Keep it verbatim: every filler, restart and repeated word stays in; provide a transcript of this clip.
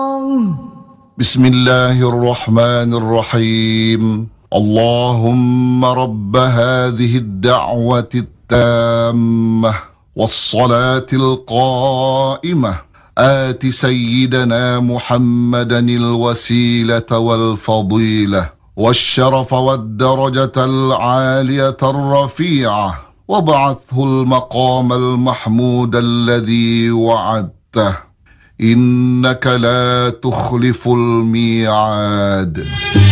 بسم الله الرحمن الرحيم. اللهم رب هذه الدعوة التامة والصلاة القائمة آت سيدنا محمدا الوسيلة والفضيلة والشرف والدرجة العالية الرفيعة، وابعثه المقام المحمود الذي وعدته، إنك لا تخلف الميعاد.